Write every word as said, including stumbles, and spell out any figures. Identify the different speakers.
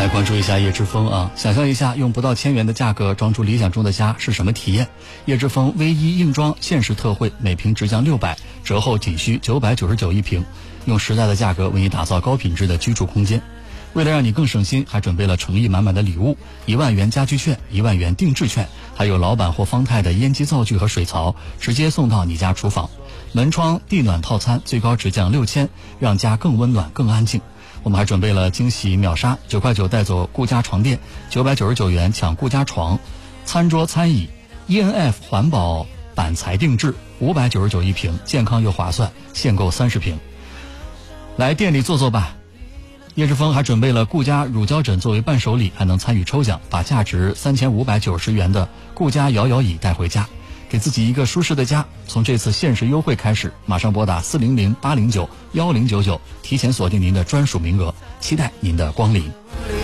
Speaker 1: 来关注一下叶之峰啊，想象一下用不到千元的价格装出理想中的家是什么体验？叶之峰 V 一硬装限时特惠，每平直降六百，折后仅需九百九十九一平，用实在的价格为你打造高品质的居住空间。为了让你更省心，还准备了诚意满满的礼物，一万元家居券、一万元定制券，还有老板或方太的烟机灶具和水槽，直接送到你家厨房。门窗地暖套餐最高直降六千，让家更温暖、更安静。我们还准备了惊喜秒杀，九块九带走顾家床垫，九百九十九元抢顾家床，餐桌餐椅 E N F 环保板材定制，五百九十九一平，健康又划算，限购三十平。来店里坐坐吧。叶之峰还准备了顾家乳胶枕作为伴手礼，还能参与抽奖，把价值三千五百九十元的顾家摇摇椅带回家，给自己一个舒适的家。从这次限时优惠开始，马上拨打四零零八零九幺零九九，提前锁定您的专属名额，期待您的光临。